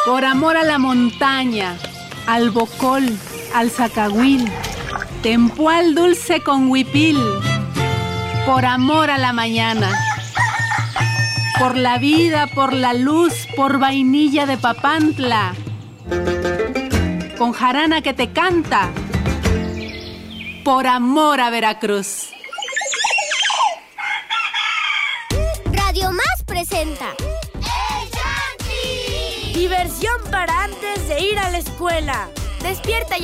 Por amor a la montaña, al bocol, al zacahuil, tempual dulce con huipil. Por amor a la mañana, por la vida, por la luz, por vainilla de Papantla, con jarana que te canta, por amor a Veracruz. Radio Más presenta diversión para antes de ir a la escuela. Despierta